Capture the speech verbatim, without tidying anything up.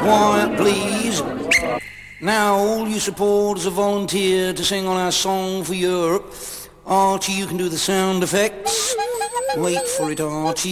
Quiet, please. Now, all you supporters have volunteered to sing on our song for Europe. Archie, you can do the sound effects. Wait for it, Archie.